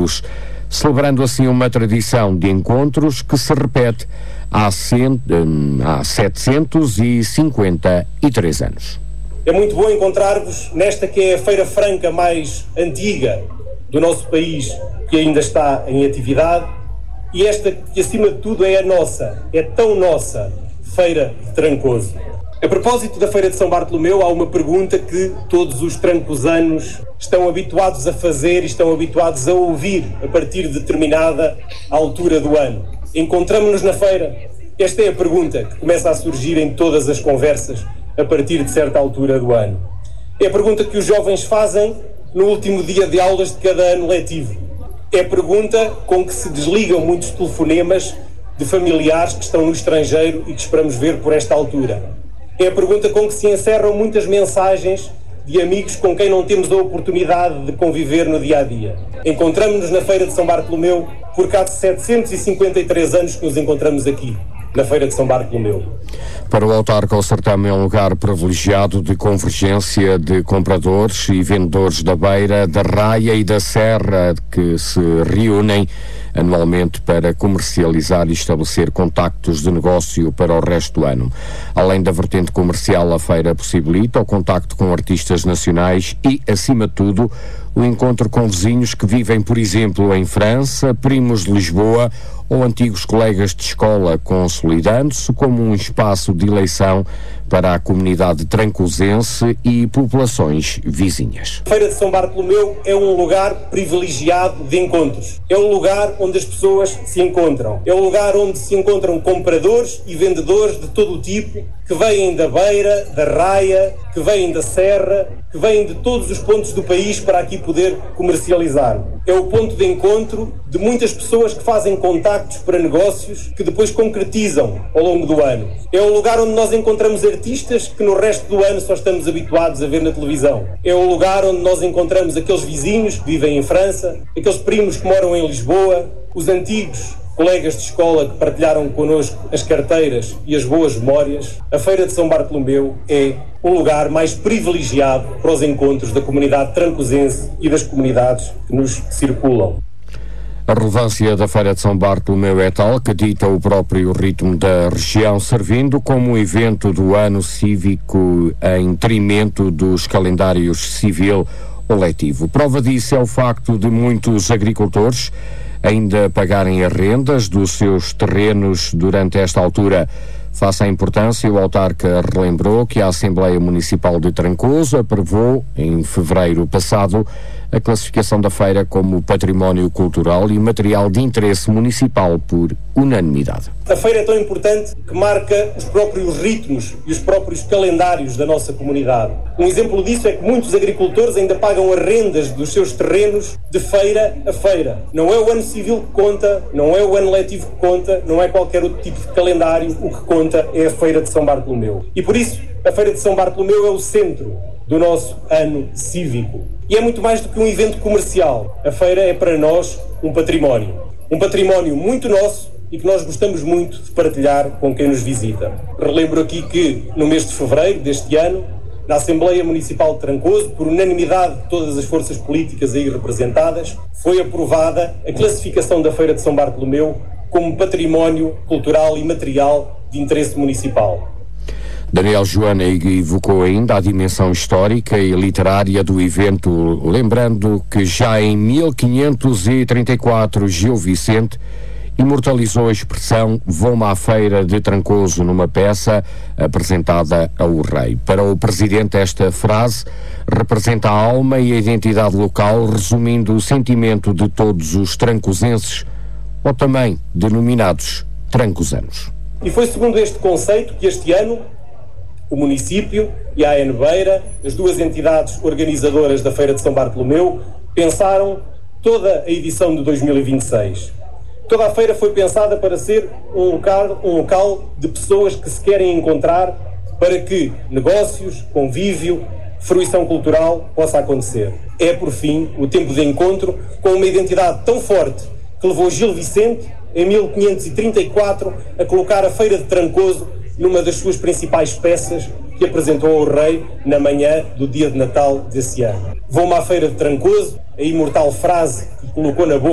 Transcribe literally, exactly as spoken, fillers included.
amigos, celebrando assim uma tradição de encontros que se repete há, cento, há setecentos e cinquenta e três anos. É muito bom encontrar-vos nesta que é a Feira Franca mais antiga do nosso país, que ainda está em atividade, e esta que acima de tudo é a nossa, é tão nossa, Feira de Trancoso. A propósito da Feira de São Bartolomeu, há uma pergunta que todos os trancosanos estão habituados a fazer e estão habituados a ouvir a partir de determinada altura do ano. Encontramo-nos na feira? Esta é a pergunta que começa a surgir em todas as conversas a partir de certa altura do ano. É a pergunta que os jovens fazem no último dia de aulas de cada ano letivo. É a pergunta com que se desligam muitos telefonemas de familiares que estão no estrangeiro e que esperamos ver por esta altura. É a pergunta com que se encerram muitas mensagens de amigos com quem não temos a oportunidade de conviver no dia-a-dia. Encontramo-nos na Feira de São Bartolomeu porque há setecentos e cinquenta e três anos que nos encontramos aqui, na Feira de São Bartolomeu. Para o autarca, o certame é um lugar privilegiado de convergência de compradores e vendedores da Beira, da Raia e da Serra, que se reúnem anualmente para comercializar e estabelecer contactos de negócio para o resto do ano. Além da vertente comercial, a feira possibilita o contacto com artistas nacionais e, acima de tudo, o encontro com vizinhos que vivem, por exemplo, em França, primos de Lisboa ou antigos colegas de escola, consolidando-se como um espaço de eleição para a comunidade trancosense e populações vizinhas. A Feira de São Bartolomeu é um lugar privilegiado de encontros. É um lugar onde as pessoas se encontram. É um lugar onde se encontram compradores e vendedores de todo o tipo, que vêm da Beira, da Raia, que vêm da Serra, que vêm de todos os pontos do país para aqui poder comercializar. É o ponto de encontro de muitas pessoas que fazem contactos para negócios que depois concretizam ao longo do ano. É o lugar onde nós encontramos artistas que no resto do ano só estamos habituados a ver na televisão. É o lugar onde nós encontramos aqueles vizinhos que vivem em França, aqueles primos que moram em Lisboa, os antigos colegas de escola que partilharam connosco as carteiras e as boas memórias. A Feira de São Bartolomeu é um lugar mais privilegiado para os encontros da comunidade trancosense e das comunidades que nos circulam. A relevância da Feira de São Bartolomeu é tal que dita o próprio ritmo da região, servindo como evento do ano cívico em detrimento dos calendários civil ou letivo. Prova disso é o facto de muitos agricultores ainda pagarem as rendas dos seus terrenos durante esta altura. Face à importância, o autarca relembrou que a Assembleia Municipal de Trancoso aprovou, em fevereiro passado, a classificação da feira como património cultural e material de interesse municipal por unanimidade. A feira é tão importante que marca os próprios ritmos e os próprios calendários da nossa comunidade. Um exemplo disso é que muitos agricultores ainda pagam as rendas dos seus terrenos de feira a feira. Não é o ano civil que conta, não é o ano letivo que conta, não é qualquer outro tipo de calendário. O que conta é a Feira de São Bartolomeu. E por isso, a Feira de São Bartolomeu é o centro do nosso ano cívico. E é muito mais do que um evento comercial. A feira é para nós um património. Um património muito nosso e que nós gostamos muito de partilhar com quem nos visita. Relembro aqui que no mês de fevereiro deste ano, na Assembleia Municipal de Trancoso, por unanimidade de todas as forças políticas aí representadas, foi aprovada a classificação da Feira de São Bartolomeu como património cultural e material de interesse municipal. Daniel Joana evocou ainda a dimensão histórica e literária do evento, lembrando que já em mil quinhentos e trinta e quatro Gil Vicente imortalizou a expressão "Vou-me à feira de Trancoso" numa peça apresentada ao rei. Para o presidente, esta frase representa a alma e a identidade local, resumindo o sentimento de todos os trancosenses, ou também denominados trancosanos. E foi segundo este conceito que este ano o município e a A N Beira, as duas entidades organizadoras da Feira de São Bartolomeu, pensaram toda a edição de dois mil e vinte e seis. Toda a feira foi pensada para ser um local, um local de pessoas que se querem encontrar para que negócios, convívio, fruição cultural possa acontecer. É, por fim, o tempo de encontro com uma identidade tão forte que levou Gil Vicente, em mil quinhentos e trinta e quatro, a colocar a Feira de Trancoso numa das suas principais peças que apresentou ao rei na manhã do dia de Natal desse ano. Vou-me à Feira de Trancoso, a imortal frase que colocou na boca